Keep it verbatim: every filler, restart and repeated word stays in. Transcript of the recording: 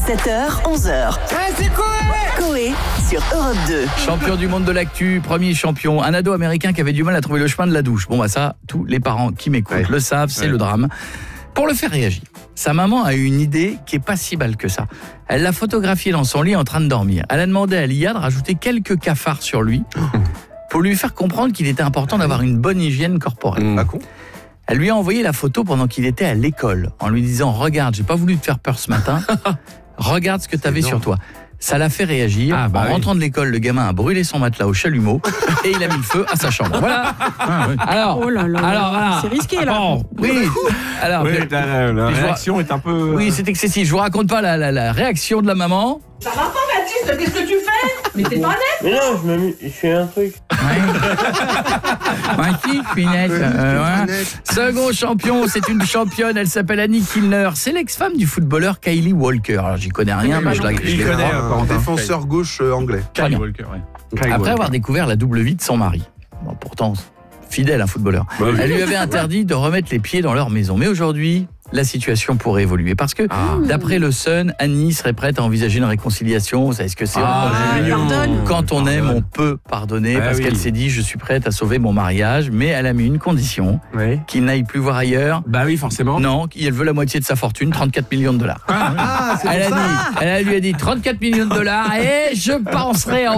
sept heures, onze heures. Ouais, c'est Coé Coé sur Europe deux. Champion du monde de l'actu, premier champion, un ado américain qui avait du mal à trouver le chemin de la douche. Bon bah ça, tous les parents qui m'écoutent ouais. le savent, c'est ouais. le drame. Pour le faire réagir, sa maman a eu une idée qui est pas si balle que ça. Elle l'a photographié dans son lit en train de dormir. Elle a demandé à l'I A de rajouter quelques cafards sur lui pour lui faire comprendre qu'il était important d'avoir une bonne hygiène corporelle. Mmh. Ah con. Elle lui a envoyé la photo pendant qu'il était à l'école en lui disant « Regarde, j'ai pas voulu te faire peur ce matin, regarde ce que tu avais sur toi ». Ça l'a fait réagir. Ah, bah en oui. rentrant de l'école, le gamin a brûlé son matelas au chalumeau et il a mis le feu à sa chambre. Voilà. Ah, oui. Alors, oh là là, alors, voilà. C'est risqué là. Bon, oui. Alors, oui, la, la, la réaction vois, est un peu. Oui, c'est excessif. Je vous raconte pas la, la, la réaction de la maman. Ça va pas, Baptiste? Qu'est-ce que tu fais? Mais t'es pas net? Mais non, je, me... je fais un truc. Ouais, qui, Pinette euh, ouais. Second champion, c'est une championne, elle s'appelle Annie Kilner. C'est l'ex-femme du footballeur Kyle Walker. Alors j'y connais rien, mais je la je connais. Un défenseur gauche euh, anglais. Kyle Walker, ouais. Kyle Après Walker. avoir découvert la double vie de son mari. Bon, pourtant, fidèle, un footballeur. Bah, oui. Elle lui avait interdit de remettre les pieds dans leur maison. Mais aujourd'hui, la situation pourrait évoluer. Parce que, ah. d'après le Sun, Annie serait prête à envisager une réconciliation. Vous savez ce que c'est? Ah, Quand on aime, on peut pardonner. Ah, parce oui. qu'elle s'est dit, je suis prête à sauver mon mariage. Mais elle a mis une condition, oui. qu'il n'aille plus voir ailleurs. Bah oui, forcément. Non, elle veut la moitié de sa fortune, trente-quatre millions de dollars. Ah, c'est elle, a ça. dit, elle lui a dit trente-quatre millions de dollars et je penserai en